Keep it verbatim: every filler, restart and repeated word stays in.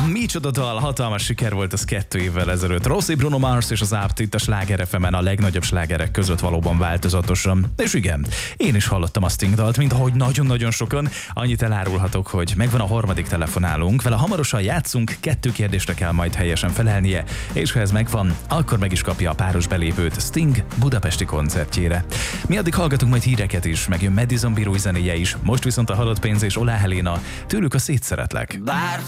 Micsoda dal, hatalmas siker volt ez kettő évvel ezelőtt. Rossi, Bruno Mars és az Apt itt a Sláger ef emen a legnagyobb slágerek között valóban változatosan. És igen, én is hallottam a Sting dalt, mint ahogy nagyon-nagyon sokan. Annyit elárulhatok, hogy megvan a harmadik telefonálunk, vele hamarosan játszunk, kettő kérdésre kell majd helyesen felelnie, és ha ez megvan, akkor meg is kapja a páros belépőt Sting budapesti koncertjére. Mi addig hallgatunk majd híreket is, megjön Madison Bíró zenéje is, most viszont a Halott Pénz és Olá Helena, tőlük a Szétszeretlek. Bár